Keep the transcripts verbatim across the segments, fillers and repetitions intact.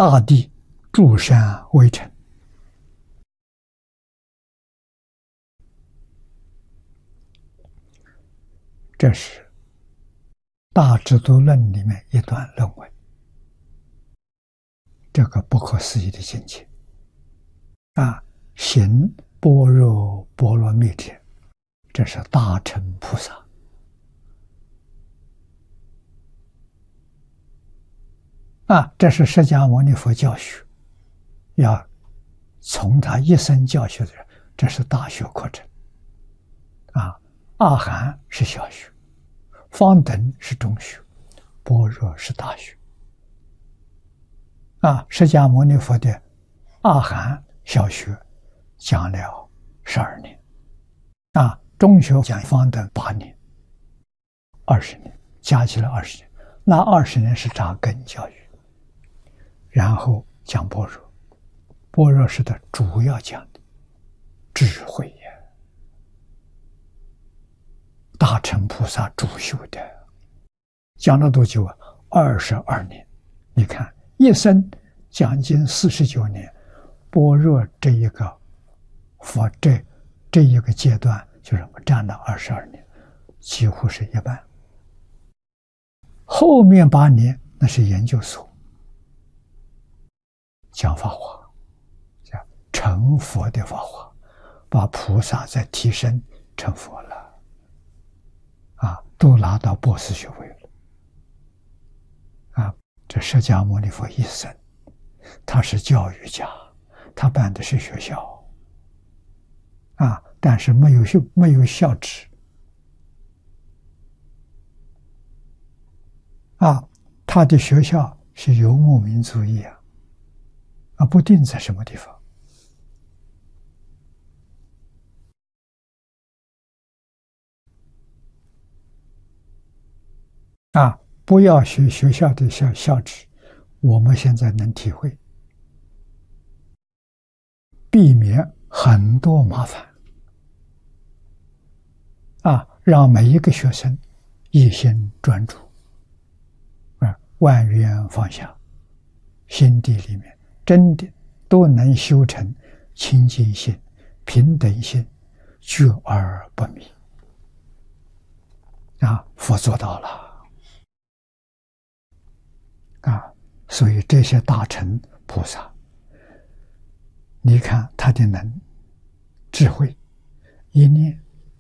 大地诸山为城。这是《大智度论》里面一段论文，这个不可思议的境界啊！行般若波罗蜜者，这是大乘菩萨啊！这是释迦牟尼佛教学，要从他一生教学的人，这是大学课程啊！阿含是小学，方等是中学，般若是大学啊！释迦牟尼佛的阿含小学讲了十二年啊，中学讲方等八年，二十年，加起来二十年。那二十年是扎根教育，然后讲般若，般若是他主要讲的智慧呀。大乘菩萨主修的，讲了多久啊？二十二年。你看，一生将近四十九年，般若这一个佛这这一个阶段，就是占了二十二年，几乎是一半。后面八年那是研究所，讲法华，讲成佛的法华，把菩萨再提升成佛了。啊，都拿到博士学位了。啊，这释迦牟尼佛一生，他是教育家，他办的是学校，啊，但是没有校没有校址，啊，他的学校是游牧民族一样，啊，不定在什么地方。啊，不要学学校的校校址，我们现在能体会，避免很多麻烦。啊，让每一个学生一心专注，啊，万缘放下，心地里面真的都能修成清净心、平等心，觉而不迷。啊，佛做到了。啊，所以这些大乘菩萨，你看他的能智慧，一念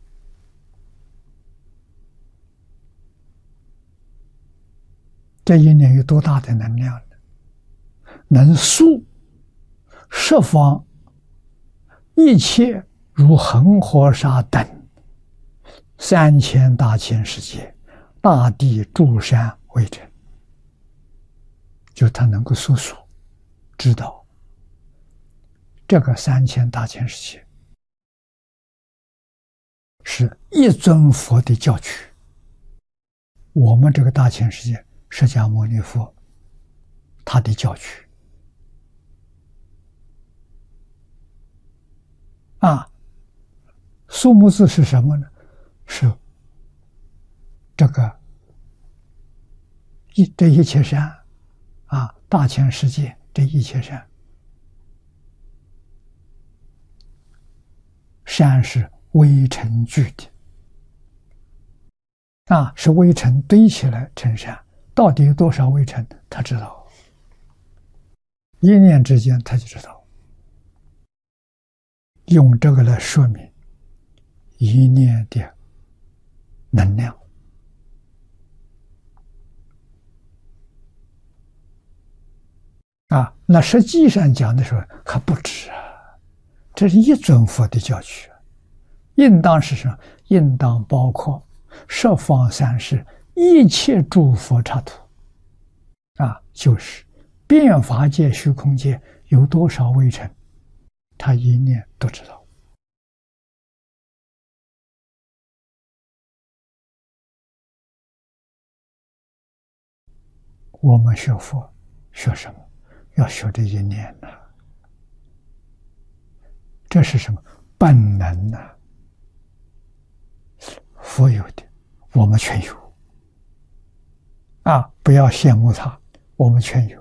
这一念有多大的能量呢？能速十方一切如恒河沙等三千大千世界，大地诸山为城。就他能够速速知道这个三千大千世界是一尊佛的教区，我们这个大千世界释迦牟尼佛他的教区啊，数目字是什么呢？是这个一这一切山啊，大千世界这一切山，山是微尘聚的，啊，是微尘堆起来成山。到底有多少微尘，他知道，一念之间他就知道。用这个来说明一念的能量。啊，那实际上讲的时候还不止啊，这是一尊佛的教区，应当是什么？应当包括十方三世一切诸佛刹土，啊，就是变法界、虚空界有多少微尘，他一念都知道。我们学佛学什么？要学这一念呐、啊，这是什么？本能呐、啊，佛有的，我们全有。啊，不要羡慕他，我们全有。